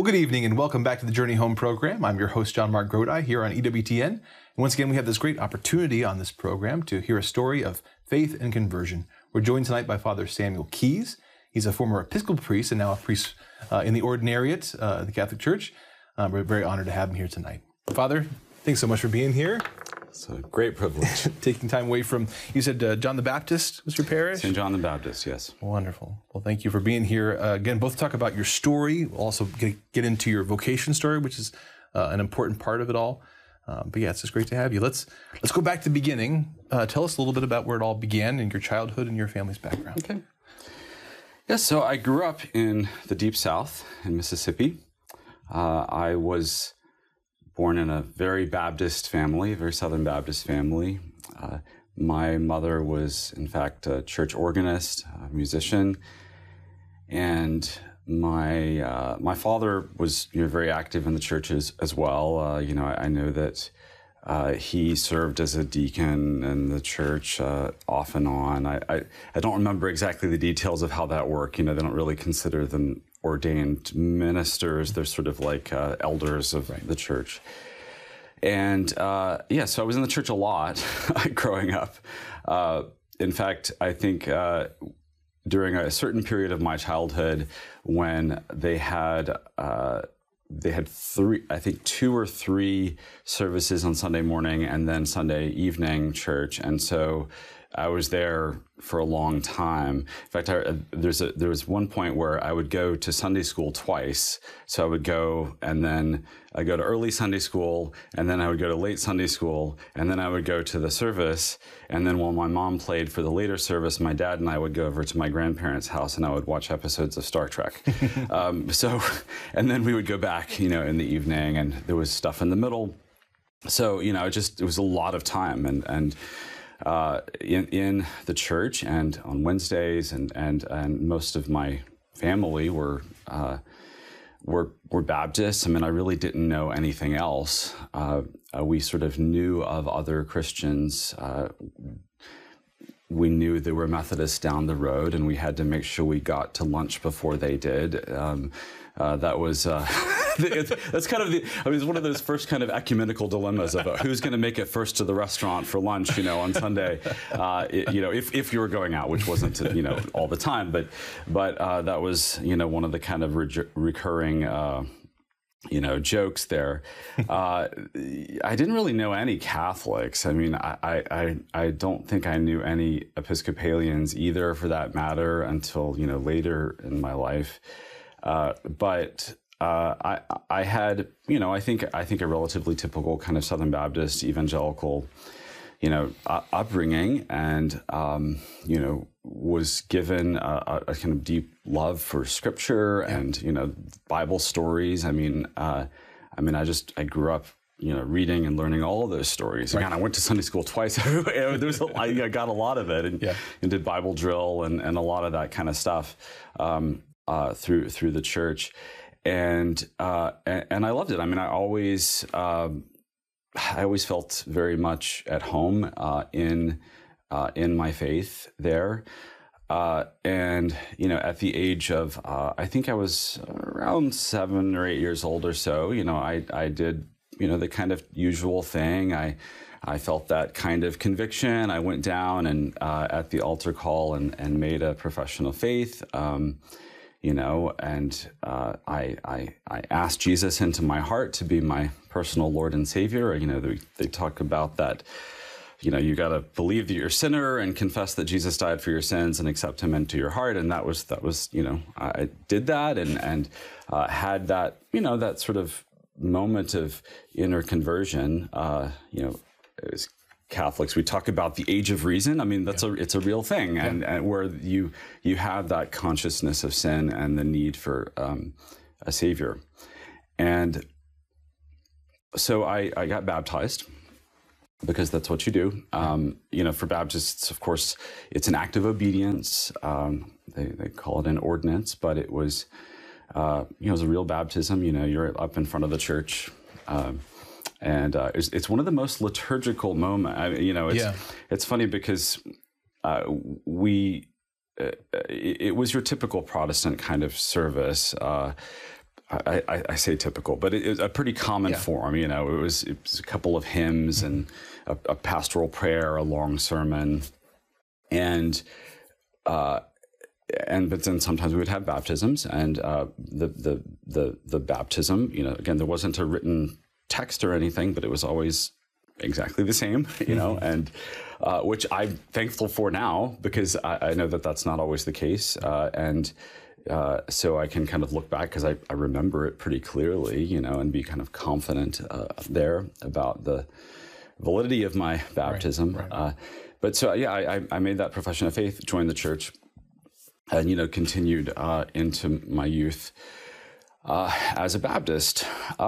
good evening and welcome back to the Journey Home program. I'm your host, John Mark Grodi, here on EWTN. And once again, we have this great opportunity on this program to hear a story of faith and conversion. We're joined tonight by Father Samuel Keyes. He's a former Episcopal priest and now a priest in the Ordinariate of the Catholic Church. We're very honored to have him here tonight. Father, thanks so much for being here. It's a great privilege. Taking time away from, you said John the Baptist was your parish? St. John the Baptist, yes. Wonderful. Well, thank you for being here. Again, both talk about your story. We'll also get into your vocation story, which is an important part of it all. But yeah, it's just great to have you. Let's go back to the beginning. Tell us a little bit about where it all began in your childhood and your family's background. Okay. Yes, so I grew up in the Deep South in Mississippi. I was born in a very Baptist family, very Southern Baptist family. My mother was, in fact, a church organist, a musician, and my father was very active in the churches as well. I know that he served as a deacon in the church off and on. I don't remember exactly the details of how that worked. They don't really consider them ordained ministers. They're sort of like elders of the church. And so I was in the church a lot growing up. In fact, I think during a certain period of my childhood when they had two or three services on Sunday morning and then Sunday evening church. And so I was there for a long time. In fact, there was one point where I would go to Sunday school twice. So I would go and then I go to early Sunday school, and then I would go to late Sunday school, and then I would go to the service. And then while my mom played for the later service, my dad and I would go over to my grandparents' house and I would watch episodes of Star Trek. And then we would go back, in the evening, and there was stuff in the middle. So, it was a lot of time and in the church and on Wednesdays and most of my family were Baptists. I mean, I really didn't know anything else. We sort of knew of other Christians. We knew there were Methodists down the road, and we had to make sure we got to lunch before they did. That was that's kind of it's one of those first kind of ecumenical dilemmas about who's going to make it first to the restaurant for lunch, on Sunday, if you were going out, which wasn't all the time, but that was one of the kind of recurring jokes there. I didn't really know any Catholics. I mean, I don't think I knew any Episcopalians either, for that matter, until later in my life. But I had, I think a relatively typical kind of Southern Baptist evangelical, upbringing, and was given a kind of deep love for Scripture and Bible stories. I grew up reading and learning all of those stories. Right. Again, I went to Sunday school twice. I got a lot of it, and did Bible drill and a lot of that kind of stuff through the church, and I loved it. I mean, I always felt very much at home in my faith there. And at the age of I think I was around 7 or 8 years old or so, I did the kind of usual thing. I felt that kind of conviction. I went down and at the altar call and made a profession of faith. I asked Jesus into my heart to be my personal Lord and Savior. They talk about that. You got to believe that you're a sinner and confess that Jesus died for your sins and accept Him into your heart. And that was I did that and had that that sort of moment of inner conversion. As Catholics, we talk about the age of reason. I mean, it's a real thing, and where you have that consciousness of sin and the need for a Savior. And so I got baptized, because that's what you do. For Baptists, of course, it's an act of obedience. They call it an ordinance, but it was, it was a real baptism. You're up in front of the church, and it's one of the most liturgical moments. It's funny because it was your typical Protestant kind of service. I say typical, but it was a pretty common form. You know, it was a couple of hymns and a pastoral prayer, a long sermon, and but then sometimes we would have baptisms, and the baptism, you know, again, there wasn't a written text or anything, but it was always exactly the same, you know, and which I'm thankful for now, because I know that that's not always the case, and so I can kind of look back, because I remember it pretty clearly, you know, and be kind of confident there about the validity of my baptism. Right. But so, yeah, I made that profession of faith, joined the church, and, you know, continued into my youth as a Baptist.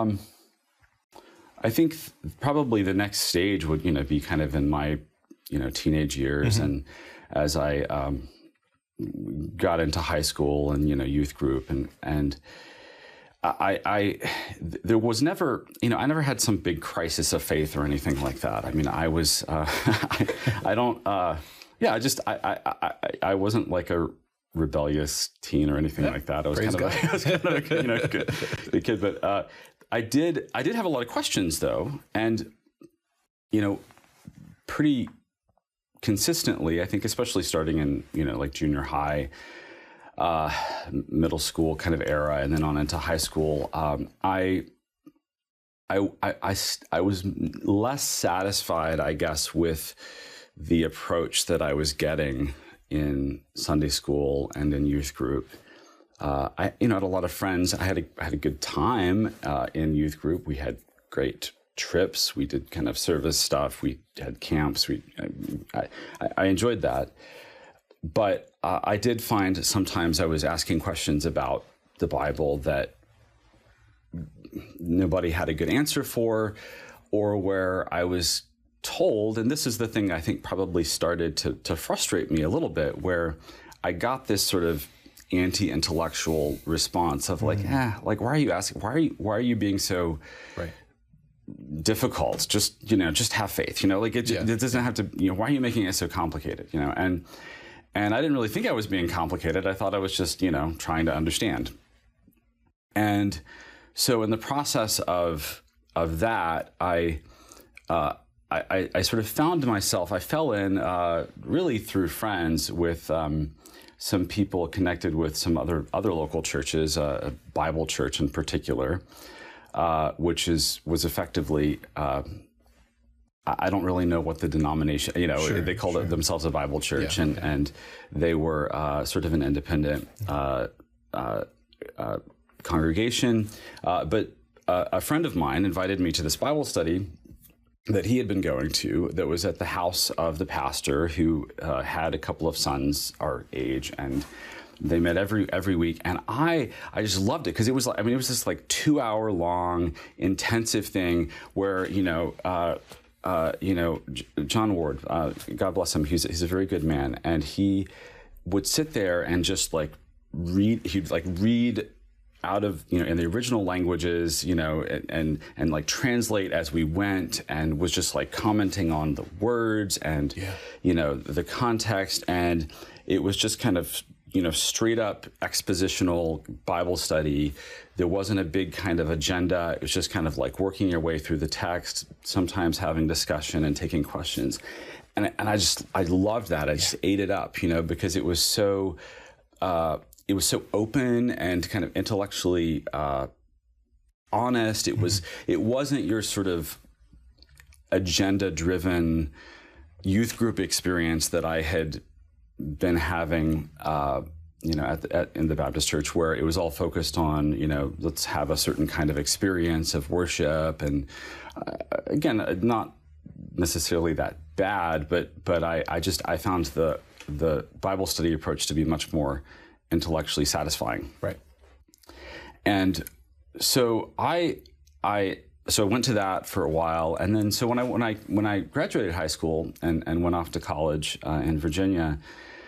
I think probably the next stage would, you know, be kind of in my, you know, teenage years, and as I got into high school and, you know, youth group, and I there was never, you know, I never had some big crisis of faith or anything like that. I mean, I was I wasn't like a rebellious teen or anything like that. I was kind of a, you know, good kid, but I did have a lot of questions, though, and, you know, pretty consistently, I think, especially starting in, you know, like junior high, middle school kind of era, and then on into high school, I was less satisfied, I guess, with the approach that I was getting in Sunday school and in youth group. I, you know, had a lot of friends. I had a good time in youth group. We had great trips. We did kind of service stuff. We had camps. I enjoyed that. But I did find sometimes I was asking questions about the Bible that nobody had a good answer for, or where I was told, and this is the thing I think probably started to frustrate me a little bit, where I got this sort of anti-intellectual response of like, like, why are you asking? Why are you being so difficult? Just, you know, just have faith. You know, like it doesn't have to. You know, why are you making it so complicated? You know, and I didn't really think I was being complicated. I thought I was just, you know, trying to understand. And so in the process of that, I sort of found myself, I fell in really through friends with some people connected with some other local churches, a Bible church in particular, which was effectively, I don't really know what the denomination, you know, they called it themselves a Bible church, and they were sort of an independent congregation. But a friend of mine invited me to this Bible study that he had been going to, that was at the house of the pastor, who had a couple of sons our age, and they met every week. And I just loved it, because it was like, I mean, it was this like 2-hour long intensive thing where, you know, John Ward, God bless him, he's a very good man, and he would sit there and just like read. He'd like read out of, you know, in the original languages, you know, and like translate as we went, and was just like commenting on the words and, you know, the context. And it was just kind of, you know, straight up expositional Bible study. There wasn't a big kind of agenda. It was just kind of like working your way through the text, sometimes having discussion and taking questions. And I loved that. I just ate it up, you know, because it was so open and kind of intellectually honest. It wasn't your sort of agenda-driven youth group experience that I had been having, you know, in the Baptist church, where it was all focused on, you know, let's have a certain kind of experience of worship, and again, not necessarily that bad, but I found the Bible study approach to be much more intellectually satisfying. Right. And so I went to that for a while, and then so when I graduated high school and went off to college in Virginia,